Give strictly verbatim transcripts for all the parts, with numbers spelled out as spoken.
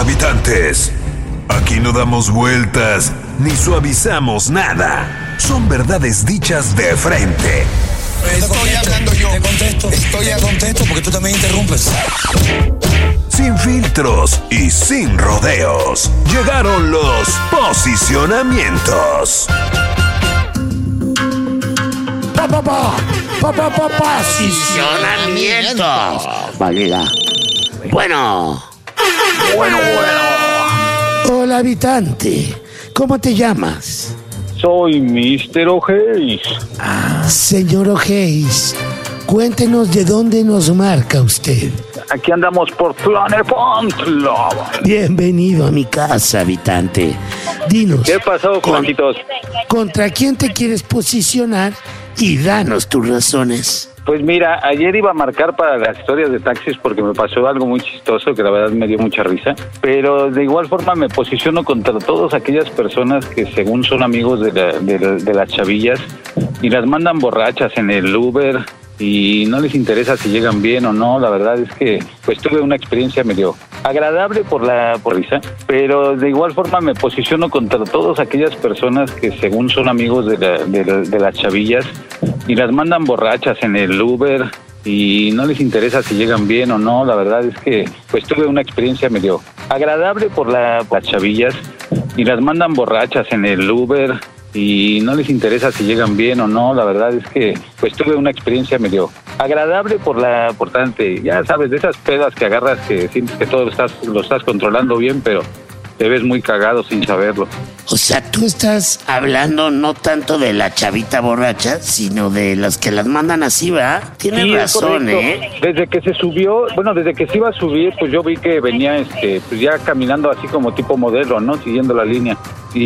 habitantes. Aquí no damos vueltas ni suavizamos nada. Son verdades dichas de frente. Estoy hablando yo. Te contesto. Estoy a contesto porque tú también interrumpes. Sin filtros y sin rodeos. Llegaron los posicionamientos. Pa, pa, pa, pa, pa, pa, posicionamientos. Válida. Bueno. Bueno, bueno. Hola, habitante. ¿Cómo te llamas? Soy mister O'Hays. Ah, señor O'Hays, cuéntenos de dónde nos marca usted. Aquí andamos por Tlalnepantla. Bienvenido a mi casa, habitante. Dinos. ¿Qué pasó, Juancitos? ¿Contra quién te quieres posicionar? Y danos tus razones. Pues mira, ayer iba a marcar para las historias de taxis porque me pasó algo muy chistoso que la verdad me dio mucha risa, pero de igual forma me posiciono contra todas aquellas personas que según son amigos de, la, de, la, de las chavillas y las mandan borrachas en el Uber y no les interesa si llegan bien o no. La verdad es que pues tuve una experiencia medio agradable por la por risa, pero de igual forma me posiciono contra todas aquellas personas que según son amigos de, la, de, la, de las chavillas y las mandan borrachas en el Uber y no les interesa si llegan bien o no. La verdad es que pues tuve una experiencia medio agradable por la, por las chavillas y las mandan borrachas en el Uber y no les interesa si llegan bien o no. La verdad es que pues tuve una experiencia medio agradable por la importante, ya sabes, de esas pedas que agarras que sientes que todo lo estás, lo estás controlando bien, pero te ves muy cagado sin saberlo. O sea, tú estás hablando no tanto de la chavita borracha, sino de las que las mandan así, ¿verdad? Tienes sí, razón, ¿eh? Desde que se subió, bueno, desde que se iba a subir, pues yo vi que venía, este, pues ya caminando así como tipo modelo, ¿no? Siguiendo la línea.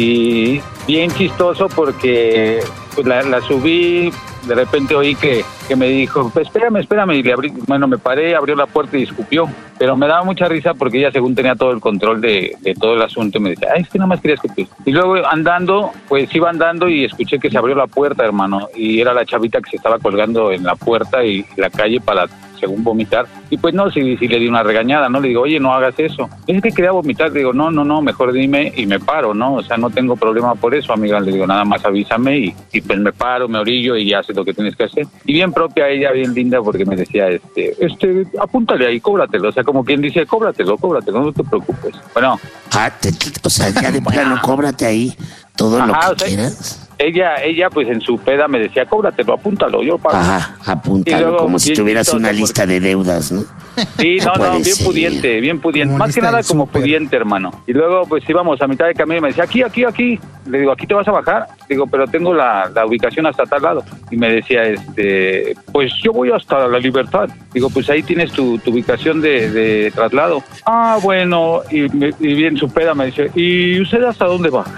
Y bien chistoso porque pues la, la subí, de repente oí que, que me dijo, pues espérame, espérame, y le abrí, bueno, me paré, abrió la puerta y escupió. Pero me daba mucha risa porque ella según tenía todo el control de, de todo el asunto y me decía, ay, es que nada más quería escupir. Y luego andando, pues iba andando y escuché que se abrió la puerta, hermano, y era la chavita que se estaba colgando en la puerta y la calle para, según vomitar. Y pues no, si, si le di una regañada, ¿no? Le digo, oye, no hagas eso. Es que quería vomitar. Le digo, no, no, no, mejor dime y me paro, ¿no? O sea, no tengo problema por eso, amiga. Le digo, nada más avísame y, y pues me paro, me orillo y haces lo que tienes que hacer. Y bien propia ella, bien linda, porque me decía, este, este, apúntale ahí, cóbratelo. O sea, como quien dice, cóbratelo, cóbratelo, no te preocupes. Bueno. Ah, te, o sea, ya de plano, cóbrate ahí todo Ajá, lo que o sea, quieras. Ella, ella, pues en su peda me decía, cóbratelo, apúntalo, yo pago. Ajá, apúntalo, luego, como si tuvieras una porque... lista de deudas, ¿no? Sí, no, no, no, bien ser. pudiente, bien pudiente. Más que nada como super. pudiente, hermano. Y luego, pues íbamos a mitad de camino y me decía, aquí, aquí, aquí. Le digo, ¿aquí te vas a bajar? Digo, pero tengo la, la ubicación hasta tal lado. Y me decía, este, pues yo voy hasta La Libertad. Digo, pues ahí tienes tu, tu ubicación de, de traslado. Ah, bueno, y, y bien su peda me dice, ¿y usted hasta dónde va?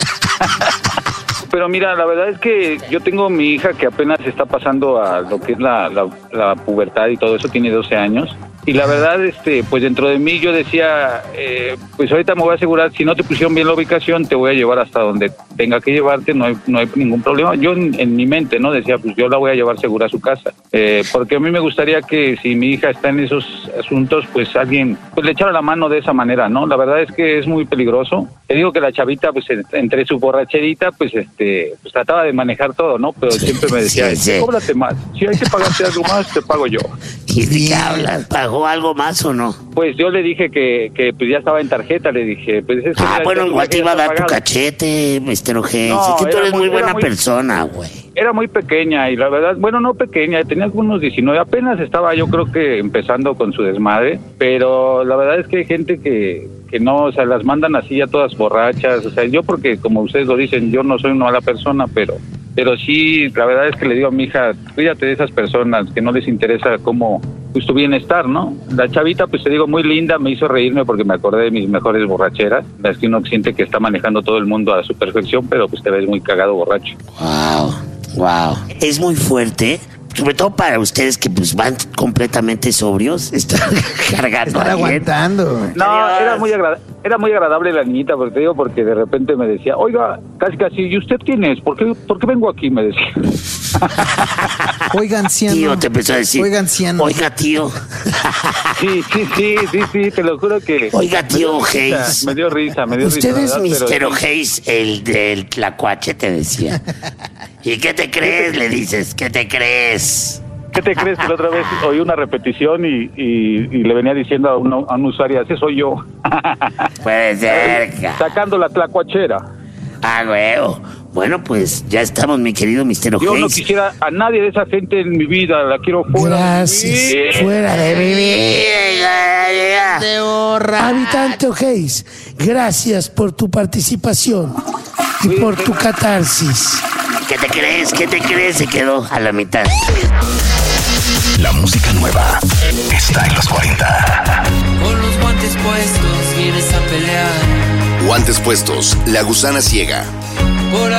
Pero mira, la verdad es que yo tengo mi hija que apenas está pasando a lo que es la, la, la pubertad y todo eso, tiene doce años. Y la verdad, este, pues dentro de mí yo decía, eh, pues ahorita me voy a asegurar, si no te pusieron bien la ubicación, te voy a llevar hasta donde tenga que llevarte, no hay, no hay ningún problema. Yo en, en mi mente, ¿no? Decía, pues yo la voy a llevar segura a su casa. Eh, porque a mí me gustaría que si mi hija está en esos asuntos, pues alguien, pues le echara la mano de esa manera, ¿no? La verdad es que es muy peligroso. Te digo que la chavita, pues entre su borracherita, pues este, pues trataba de manejar todo, ¿no? Pero sí, siempre me decía, sí, sí. cóbrate más. Si hay que pagarte algo más, te pago yo. ¿Y de qué hablas? ¿Pagó algo más o no? Pues yo le dije que, que pues ya estaba en tarjeta, le dije, pues es que Ah, bueno, igual te iba a dar tu cachete, mister O'Hays. No, es que tú eres muy, muy buena muy, persona, güey. Era muy pequeña y la verdad, bueno, no pequeña, tenía algunos diecinueve, apenas estaba yo creo que empezando con su desmadre, pero la verdad es que hay gente que, que no, o sea, las mandan así ya todas borrachas, o sea, yo porque como ustedes lo dicen, yo no soy una mala persona, pero... Pero sí, la verdad es que le digo a mi hija, cuídate de esas personas que no les interesa cómo pues, tu bienestar, ¿no? La chavita, pues te digo, muy linda, me hizo reírme porque me acordé de mis mejores borracheras. Las que uno siente que está manejando todo el mundo a su perfección, pero pues te ves muy cagado borracho. Wow, wow. Es muy fuerte, sobre todo para ustedes que pues van completamente sobrios, están cargando. Están aguantando. No, era muy agradable. Era muy agradable la niñita, porque te digo, porque de repente me decía, oiga, casi casi, ¿y usted quién es? ¿Por qué, por qué vengo aquí? Me decía. Oiga, anciano. Tío, te empezó a decir. Oiga, anciano. Oiga, tío. Sí, sí, sí, sí, sí, te lo juro que... Oiga, tío me dio risa, Hayes. Me dio risa, me dio risa. Usted es ¿verdad? mister Pero- Hayes, el del Tlacuache, te decía. ¿Y qué te crees? Le dices, ¿qué te crees? ¿Qué te crees que la otra vez oí una repetición y, y, y le venía diciendo a un, a un usuario, ese soy yo? Puede ser. ca- Sacando la tlacuachera. Ah, huevo. Bueno, pues ya estamos, mi querido mister Yo no Hayes. quisiera a nadie de esa gente en mi vida, la quiero fuera. Gracias. de mi vida. Fuera de mi vida. De horra. Habitante O'Hays, gracias por tu participación y por tu catarsis. ¿Qué te crees? ¿Qué te crees? Se quedó a la mitad. La música nueva está en los cuarenta. Con los guantes puestos vienes a pelear. Guantes puestos, La Gusana Ciega. Por